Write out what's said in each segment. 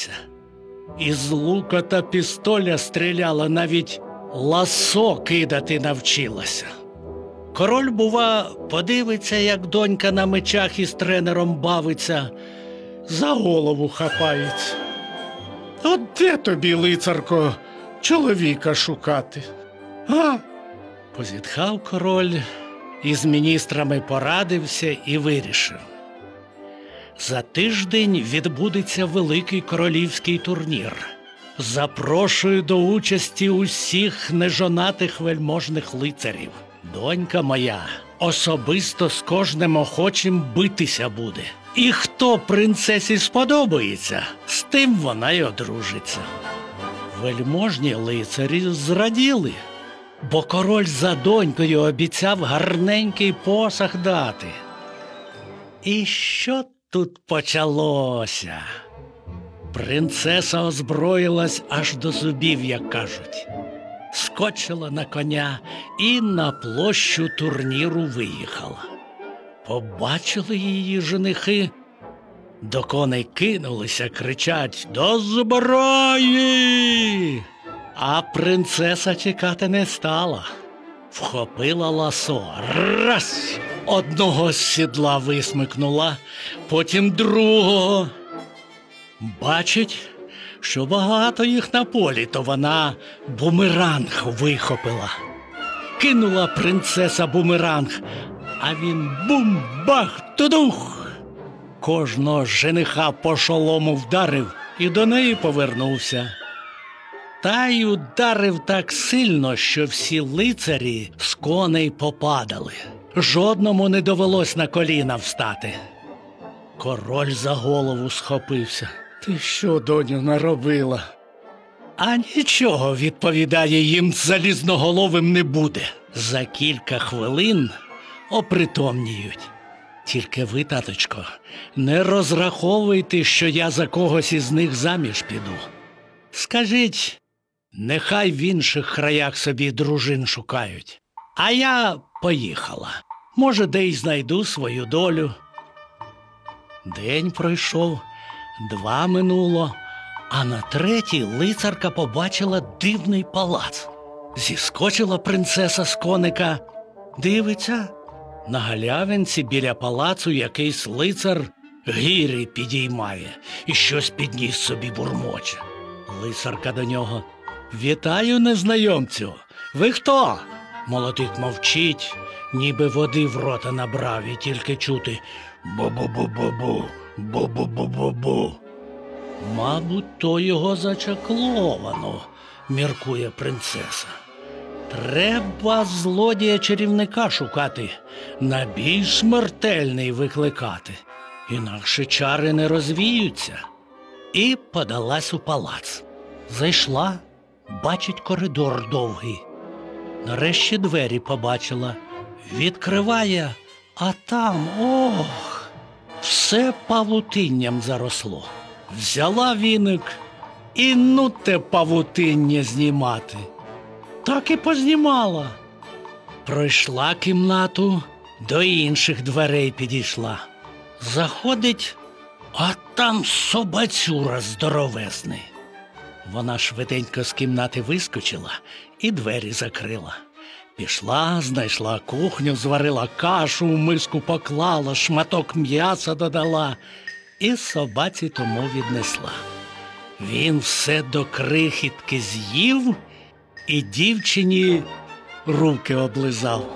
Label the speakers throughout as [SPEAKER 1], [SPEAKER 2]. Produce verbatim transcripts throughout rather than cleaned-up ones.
[SPEAKER 1] Із лука та пістоля стріляла, навіть ласо кидати навчилася. Король, бува, подивиться, як донька на мечах із тренером бавиться, за голову хапається. От де тобі, лицарко, чоловіка шукати? А? Позітхав король, із міністрами порадився і вирішив. За тиждень відбудеться великий королівський турнір. Запрошую до участі усіх нежонатих вельможних лицарів. Донька моя особисто з кожним охочим битися буде. І хто принцесі сподобається, з тим вона й одружиться. Вельможні лицарі зраділи, бо король за донькою обіцяв гарненький посаг дати. І що тут почалося? Принцеса озброїлась аж до зубів, як кажуть. Скочила на коня і на площу турніру виїхала. Побачили її женихи, до коней кинулися, кричать «До зброї!» А принцеса чекати не стала. Вхопила ласо, раз, одного з сідла висмикнула, потім другого. Бачить, що багато їх на полі, то вона бумеранг вихопила. Кинула принцеса бумеранг, а він бум-бах-тудух. Кожного жениха по шолому вдарив і до неї повернувся. Та й ударив так сильно, що всі лицарі з коней попадали. Жодному не довелось на коліна встати. Король за голову схопився. «Ти що, доню, наробила?» «А нічого, – відповідає, – їм залізноголовим не буде. За кілька хвилин опритомніють. Тільки ви, таточко, не розраховуйте, що я за когось із них заміж піду. Скажіть, нехай в інших краях собі дружин шукають. А я поїхала. Може, де й знайду свою долю». День пройшов, два минуло, а на третій лицарка побачила дивний палац. Зіскочила принцеса з коника, дивиться, на галявинці біля палацу якийсь лицар гирі підіймає і щось підніс собі бурмоче. Лицарка до нього: «Вітаю, незнайомцю! Ви хто?» Молодик мовчить, ніби води в рота набрав, і тільки чути «бу-бу-бу-бу-бу, бу-бу-бу-бу-бу». «Мабуть, то його зачакловано», – міркує принцеса. «Треба злодія-чарівника шукати, на більш смертельний викликати, інакше чари не розвіються». І подалась у палац. Зайшла, бачить коридор довгий. Нарешті двері побачила. Відкриває, а там, ох, все павутинням заросло. Взяла віник і ну те павутиння знімати. Так і познімала. Пройшла кімнату, до інших дверей підійшла. Заходить, а там собацюра здоровезний. Вона швиденько з кімнати вискочила і двері закрила. Пішла, знайшла кухню, зварила кашу, в миску поклала, шматок м'яса додала і собаці тому віднесла. Він все до крихітки з'їв і дівчині руки облизав.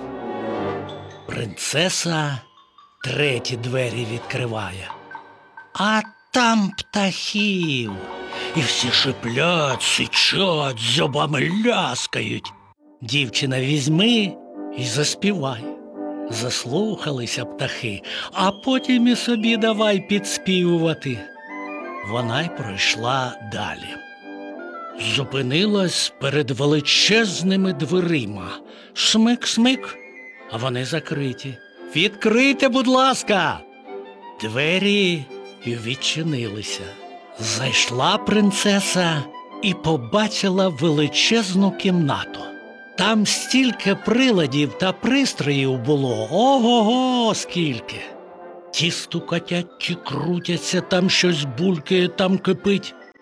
[SPEAKER 1] Принцеса треті двері відкриває. А там птахів, і всі шиплять, сичать, зубами ляскають. Дівчина візьми і заспівай. Заслухалися птахи, а потім і собі давай підспівувати. Вона й пройшла далі. Зупинилась перед величезними дверима. Смик-смик, а вони закриті. «Відкрийте, будь ласка!» Двері відчинилися. Зайшла принцеса і побачила величезну кімнату. Там стільки приладів та пристроїв було, ого-го, скільки! Ті стукотять, ті крутяться, там щось булькає, там кипить.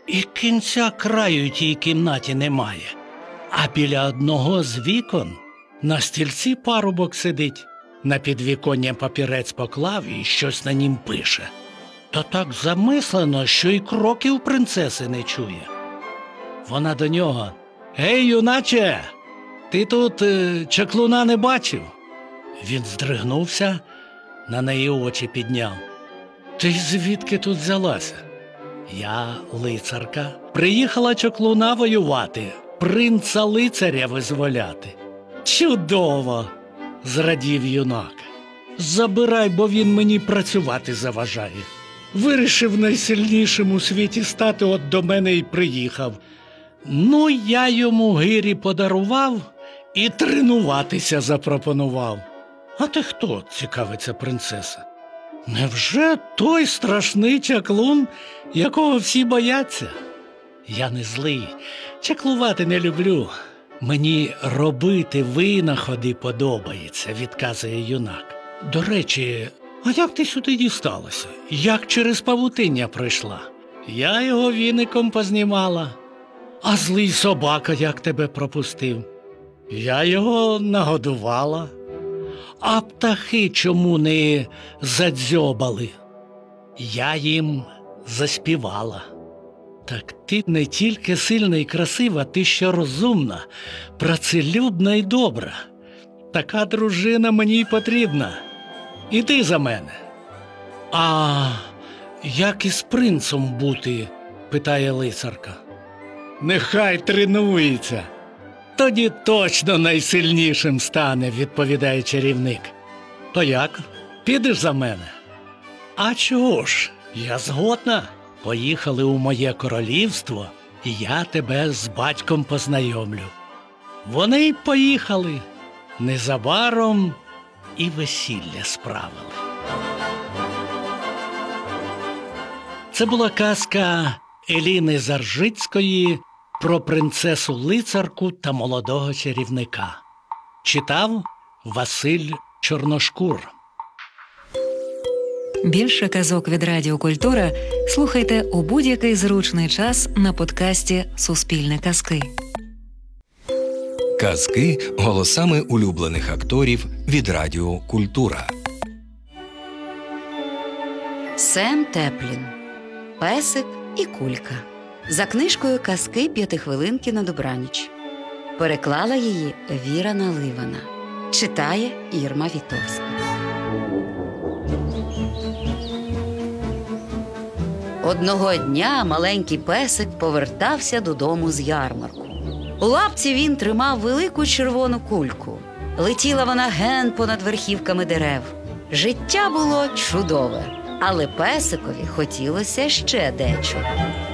[SPEAKER 1] І кінця краю тій кімнаті немає. А біля одного з вікон на стільці парубок сидить, на підвіконня папірець поклав і щось на нім пише. Та так замислено, що й кроків принцеси не чує. Вона до нього: «Гей, юначе, ти тут е, чаклуна не бачив?» Він здригнувся, на неї очі підняв. «Ти звідки тут взялася?» «Я лицарка. Приїхала чаклуна воювати, принца-лицаря визволяти». «Чудово!» – зрадів юнак. «Забирай, бо він мені працювати заважає. Вирішив найсильнішим у світі стати, от до мене й приїхав. Ну, я йому гирі подарував і тренуватися запропонував». «А ти хто?» – цікавиться принцеса. «Невже той страшний чаклун, якого всі бояться?» «Я не злий, чаклувати не люблю. Мені робити винаходи подобається», – відказує юнак. «До речі, а як ти сюди дісталася? Як через павутиння пройшла?» «Я його віником познімала». «А злий собака як тебе пропустив?» «Я його нагодувала». «А птахи чому не задзьобали?» «Я їм заспівала». «Так ти не тільки сильна і красива, ти ще розумна, працелюбна і добра. Така дружина мені й потрібна. Іди за мене». «А як із принцем бути?» – питає лицарка. «Нехай тренується. Тоді точно найсильнішим стане», – відповідає чарівник. «То як? Підеш за мене?» «А чого ж? Я згодна. Поїхали у моє королівство, і я тебе з батьком познайомлю». Вони й поїхали. Незабаром і весілля справили. Це була казка Еліни Заржицької про принцесу-лицарку та молодого чарівника. Читав Василь Чорношкур.
[SPEAKER 2] Більше казок від Радіо Культура слухайте у будь-який зручний час на подкасті «Суспільне казки».
[SPEAKER 3] Казки голосами улюблених акторів від Радіо Культура.
[SPEAKER 4] Сем Теплін. Песик і кулька. За книжкою «Казки п'ятихвилинки на добраніч». Переклала її Віра Наливана. Читає Ірма Вітовська. Одного дня маленький песик повертався додому з ярмарку. У лапці він тримав велику червону кульку. Летіла вона ген понад верхівками дерев. Життя було чудове, але песикові хотілося ще дечого.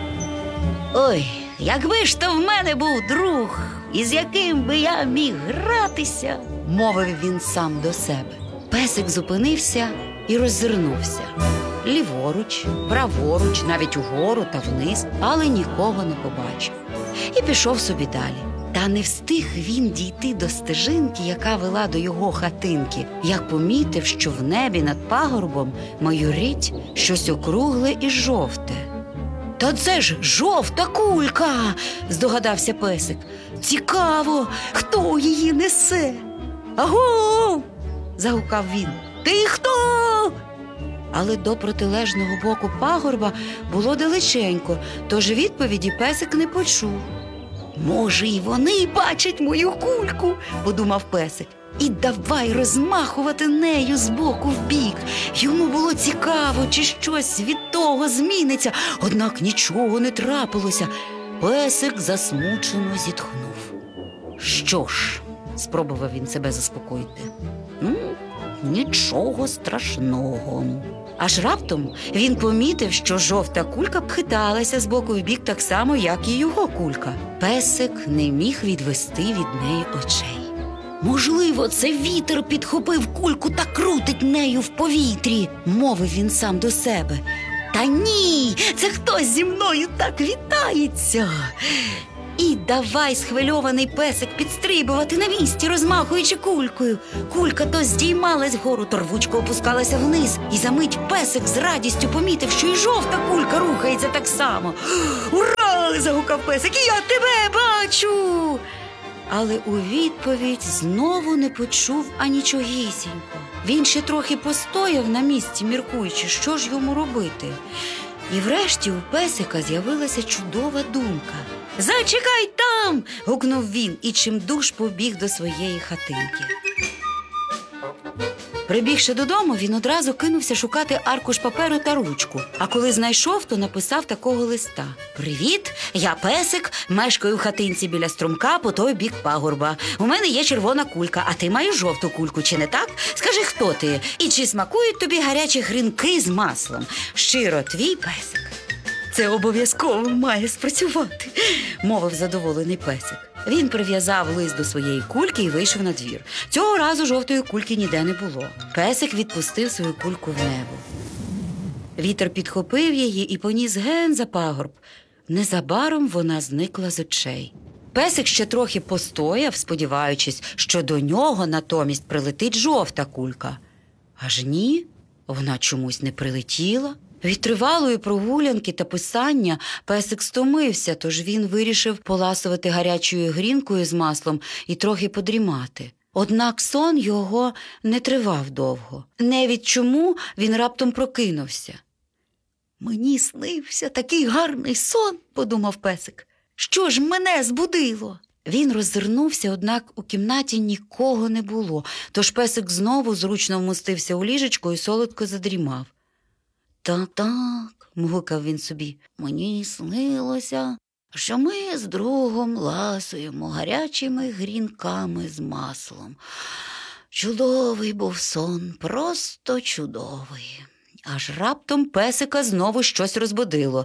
[SPEAKER 4] «Ой, якби ж то в мене був друг, із яким би я міг гратися», – мовив він сам до себе. Песик зупинився і роззирнувся. Ліворуч, праворуч, навіть угору та вниз, але нікого не побачив. І пішов собі далі. Та не встиг він дійти до стежинки, яка вела до його хатинки, як помітив, що в небі над пагорбом майорить щось округле і жовте. «Та це ж жовта кулька!» – здогадався песик. «Цікаво, хто її несе?» «Аго!» – загукав він. «Ти хто?» Але до протилежного боку пагорба було далеченько, тож відповіді песик не почув. «Може, і вони бачать мою кульку?» – подумав песик. І давай розмахувати нею з боку в бік. Йому було цікаво, чи щось від того зміниться, однак нічого не трапилося. Песик засмучено зітхнув. «Що ж?» – спробував він себе заспокоїти. «Ну, нічого страшного». Аж раптом він помітив, що жовта кулька хиталася з боку в бік так само, як і його кулька. Песик не міг відвести від неї очей. «Можливо, це вітер підхопив кульку та крутить нею в повітрі», – мовив він сам до себе. «Та ні, це хтось зі мною так вітається». І давай схвильований песик підстрибувати на місці, розмахуючи кулькою. Кулька то здіймалась вгору, то рвучко опускалася вниз. І за мить песик з радістю помітив, що і жовта кулька рухається так само. «Ура! – загукав песик. «Я тебе бачу!» Але у відповідь знову не почув анічогісінько. Він ще трохи постояв на місці, міркуючи, що ж йому робити. І врешті у песика з'явилася чудова думка. «Зачекай там!» – гукнув він і чимдуж побіг до своєї хатинки. Прибігши додому, він одразу кинувся шукати аркуш паперу та ручку. А коли знайшов, то написав такого листа. «Привіт, я песик, мешкаю в хатинці біля струмка по той бік пагорба. У мене є червона кулька, а ти маєш жовту кульку, чи не так? Скажи, хто ти? І чи смакують тобі гарячі грінки з маслом? Щиро твій песик». «Це обов'язково має спрацювати», – мовив задоволений песик. Він прив'язав лист до своєї кульки і вийшов на двір. Цього разу жовтої кульки ніде не було. Песик відпустив свою кульку в небо. Вітер підхопив її і поніс ген за пагорб. Незабаром вона зникла з очей. Песик ще трохи постояв, сподіваючись, що до нього натомість прилетить жовта кулька. Аж ні, вона чомусь не прилетіла. Від тривалої прогулянки та писання песик стомився, тож він вирішив поласувати гарячою грінкою з маслом і трохи подрімати. Однак сон його не тривав довго. Невідь чому він раптом прокинувся. «Мені снився такий гарний сон», – подумав песик. «Що ж мене збудило?» Він роззирнувся, однак у кімнаті нікого не було, тож песик знову зручно вмостився у ліжечко і солодко задрімав. «Так, так», – мгукав він собі, – «мені снилося, що ми з другом ласуємо гарячими грінками з маслом. Чудовий був сон, просто чудовий». Аж раптом песика знову щось розбудило.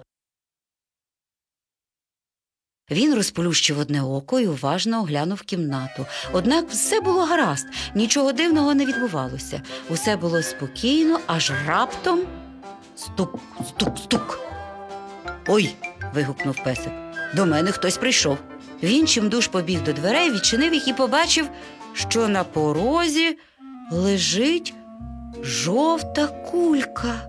[SPEAKER 4] Він розплющив одне око і уважно оглянув кімнату. Однак все було гаразд, нічого дивного не відбувалося. Усе було спокійно, аж раптом... Стук, стук, стук. «Ой!» – вигукнув песик. «До мене хтось прийшов». Він чимдуж побіг до дверей, відчинив їх і побачив, що на порозі лежить жовта кулька.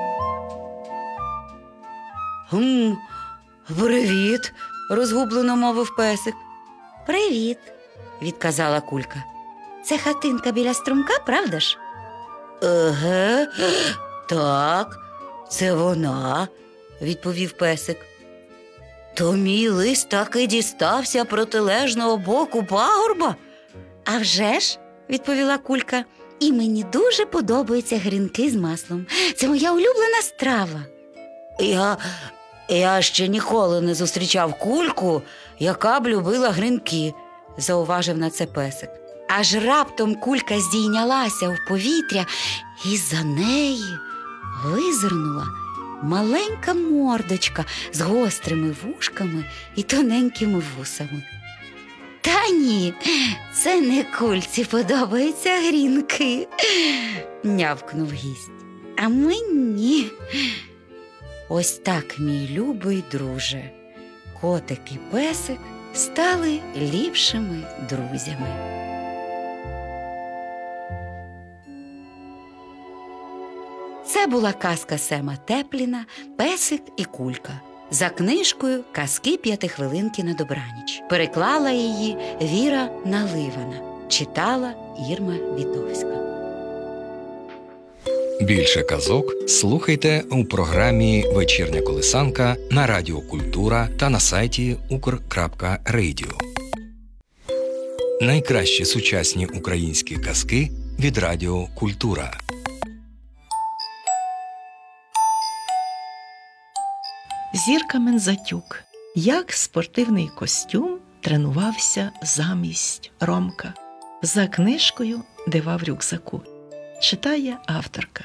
[SPEAKER 4] «Гм, привіт!» – розгублено мовив песик. «Привіт!» – відказала кулька. «Це хатинка біля струмка, правда ж?» «Еге, так, це вона», – відповів песик. «То мій лист таки дістався протилежного боку пагорба?» «А вже ж», – відповіла кулька, – «і мені дуже подобаються грінки з маслом. Це моя улюблена страва». Я, я ще ніколи не зустрічав кульку, яка б любила грінки», – зауважив на це песик. Аж раптом кулька здійнялася в повітря, і за неї визирнула маленька мордочка з гострими вушками і тоненькими вусами. «Та ні, це не кульці подобаються грінки», – нявкнув гість. «А мені...» Ось так, мій любий друже, котик і песик стали ліпшими друзями. Це була казка Сема Тепліна «Песик і кулька» за книжкою «Казки п'ятихвилинки на добраніч». Переклала її Віра Наливана. Читала Ірма Вітовська.
[SPEAKER 3] Більше казок слухайте у програмі «Вечірня колисанка» на Радіо Культура та на сайті укр крапка радіо. Найкращі сучасні українські казки від Радіо Культура.
[SPEAKER 5] Зірка Мензатюк. Як спортивний костюм тренувався замість Ромка. За книжкою «Дива в рюкзаку». Читає авторка.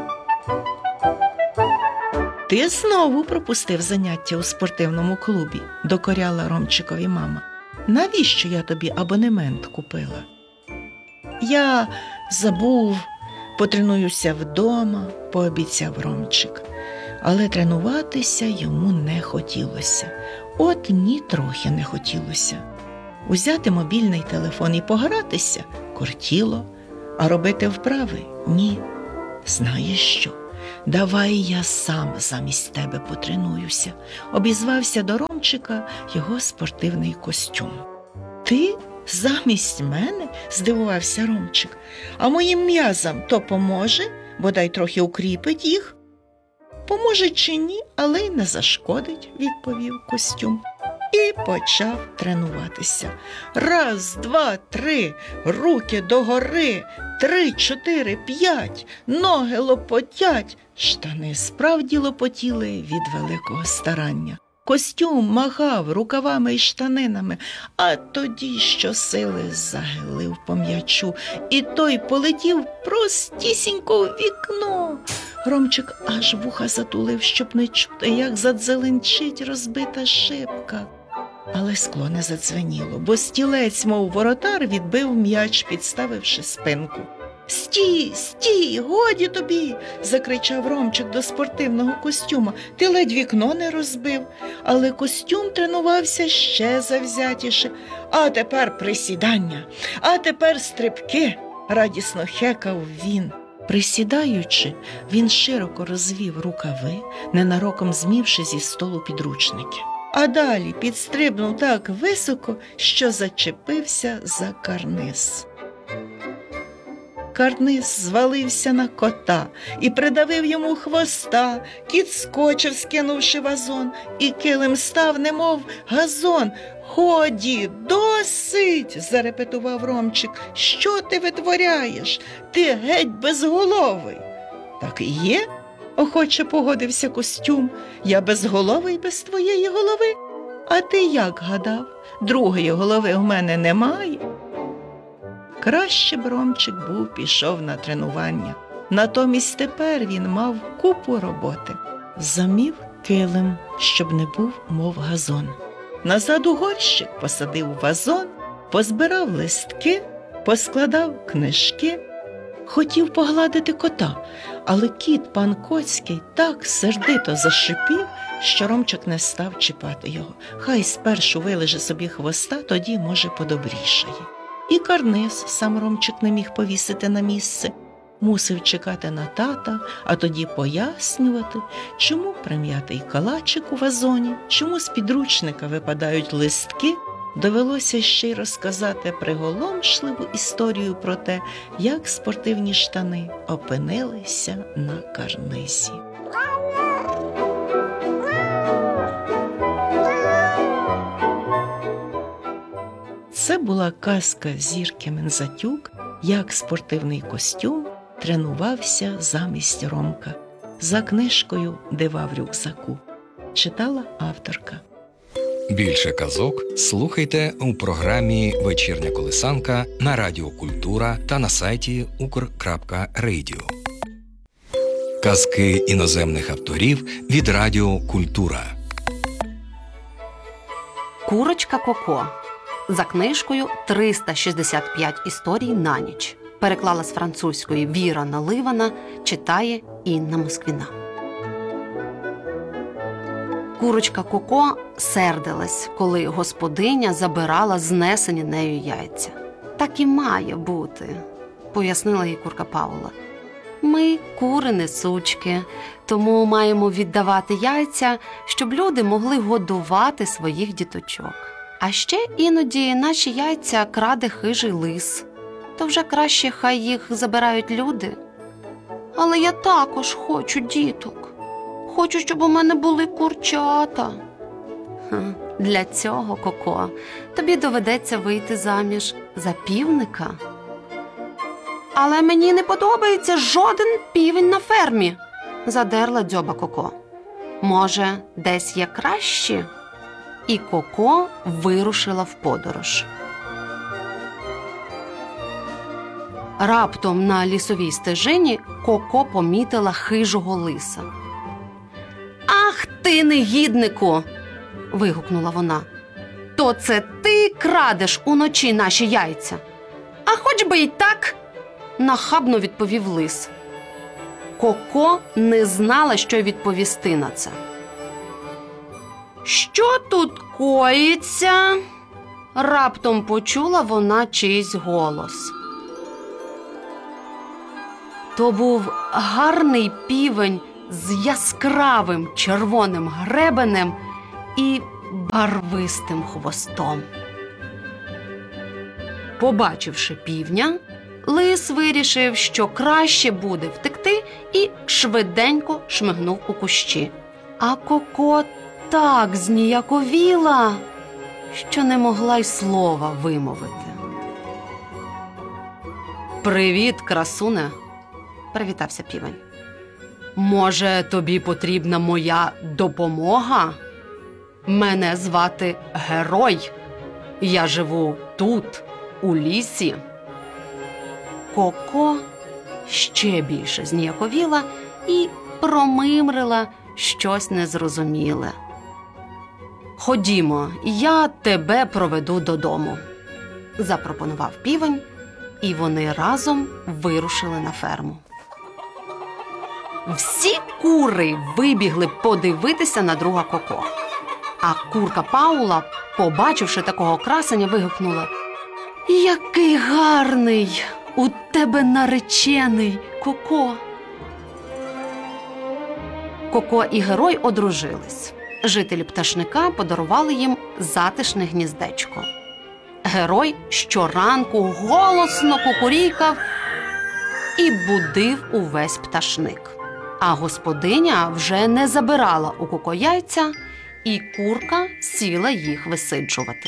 [SPEAKER 5] «Ти знову пропустив заняття у спортивному клубі», – докоряла Ромчикові мама. «Навіщо я тобі абонемент купила?» «Я забув, потренуюся вдома», – пообіцяв Ромчик. Але тренуватися йому не хотілося. От ні трохи не хотілося. Узяти мобільний телефон і погратися – кортіло, а робити вправи – ні. «Знаєш що? Давай я сам замість тебе потренуюся», – обізвався до Ромчика Ромчика його спортивний костюм. «Ти замість мене?» – здивувався Ромчик. «А моїм м'язам то поможе, бодай трохи укріпить їх?» «Поможе чи ні, але й не зашкодить», – відповів костюм. І почав тренуватися. Раз, два, три, руки догори, три, чотири, п'ять, ноги лопотять. Штани справді лопотіли від великого старання. Костюм махав рукавами й штанинами, а тоді щосили загилив по м'ячу, і той полетів простісінько у вікно. Ромчик аж вуха затулив, щоб не чути, як задзеленчить розбита шибка. Але скло не задзвеніло, бо стілець, мов воротар, відбив м'яч, підставивши спинку. «Стій, стій, годі тобі!» – закричав Ромчик до спортивного костюма. «Ти ледь вікно не розбив». Але костюм тренувався ще завзятіше. «А тепер присідання, а тепер стрибки!» – радісно хекав він. Присідаючи, він широко розвів рукави, ненароком змівши зі столу підручники. А далі підстрибнув так високо, що зачепився за карниз. Карниз звалився на кота і придавив йому хвоста. Кіт скочив, скинувши вазон, і килим став, немов газон. «Годі, досить!» – зарепетував Ромчик. «Що ти витворяєш? Ти геть безголовий!» «Так і є?» – охоче погодився костюм. «Я безголовий без твоєї голови? А ти як гадав? Другої голови в мене немає?» Краще б Ромчик був пішов на тренування. Натомість тепер він мав купу роботи. Замів килим, щоб не був, мов газон. Назад у горщик посадив вазон, позбирав листки, поскладав книжки. Хотів погладити кота, але кіт пан Коцький так сердито зашипів, що Ромчик не став чіпати його. Хай спершу вилеже собі хвоста, тоді, може, подобрішає. І карниз сам Ромчик не міг повісити на місце. Мусив чекати на тата, а тоді пояснювати, чому прим'ятий калачик у вазоні, чому з підручника випадають листки. Довелося ще й розказати приголомшливу історію про те, як спортивні штани опинилися на карнизі. Це була казка Зірки Мензатюк, як спортивний костюм тренувався замість Ромка. За книжкою «Дива в рюкзаку». Читала авторка.
[SPEAKER 3] Більше казок слухайте у програмі «Вечірня колисанка» на Радіо Культура та на сайті укр крапка радіо. Казки іноземних авторів від Радіо Культура.
[SPEAKER 6] Курочка Коко. За книжкою «триста шістдесят п'ять історій на ніч». Переклала з французької Віра Наливана, читає Інна Москвіна. Курочка Коко сердилась, коли господиня забирала знесені нею яйця. «Так і має бути», – пояснила їй курка Паула. «Ми кури не сучки, тому маємо віддавати яйця, щоб люди могли годувати своїх діточок. А ще іноді наші яйця краде хижий лис. То вже краще хай їх забирають люди. Але я також хочу діток. Хочу, щоб у мене були курчата». «Для цього, Коко, тобі доведеться вийти заміж за півника». «Але мені не подобається жоден півень на фермі», – задерла дзьоба Коко. «Може, десь є кращі?» І Коко вирушила в подорож. Раптом на лісовій стежині Коко помітила хижого лиса. «Ах ти, негіднику!» – вигукнула вона. «То це ти крадеш уночі наші яйця?» «А хоч би й так!» – нахабно відповів лис. Коко не знала, що відповісти на це. «Що тут коїться?» – раптом почула вона чийсь голос. То був гарний півень з яскравим червоним гребенем і барвистим хвостом. Побачивши півня, лис вирішив, що краще буде втекти, і швиденько шмигнув у кущі. А Коко так зніяковіла, що не могла й слова вимовити. «Привіт, красуне!» – привітався півень. «Може, тобі потрібна моя допомога? Мене звати Герой. Я живу тут, у лісі». Коко ще більше зніяковіла і промимрила щось незрозуміле. «Ходімо, я тебе проведу додому», – запропонував півень, і вони разом вирушили на ферму. Всі кури вибігли подивитися на друга Коко. А курка Паула, побачивши такого красення, вигукнула: «Який гарний у тебе наречений, Коко!» Коко і Герой одружились. Жителі пташника подарували їм затишне гніздечко. Герой щоранку голосно кукурікав і будив увесь пташник. А господиня вже не забирала у Коко яйця, і курка сіла їх висиджувати.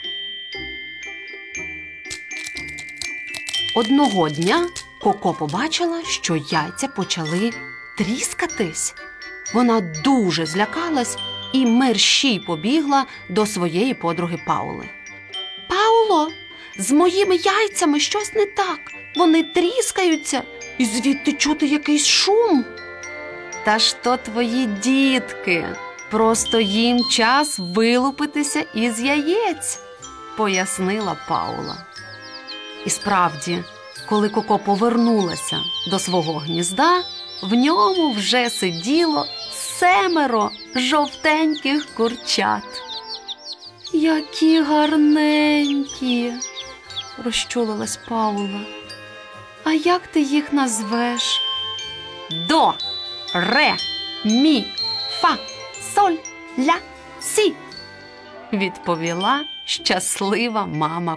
[SPEAKER 6] Одного дня Коко побачила, що яйця почали тріскатись. Вона дуже злякалась і мерщій побігла до своєї подруги Паули. «Пауло, з моїми яйцями щось не так. Вони тріскаються, і звідти чути якийсь шум». «Та ж то твої дітки. Просто їм час вилупитися із яєць», – пояснила Паула. І справді, коли Коко повернулася до свого гнізда, в ньому вже сиділо семеро жовтеньких курчат. «Які гарненькі!» – розчулилась Паула. «А як ти їх назвеш?» «До, ре, мі, фа, соль, ля, сі», – відповіла щаслива мама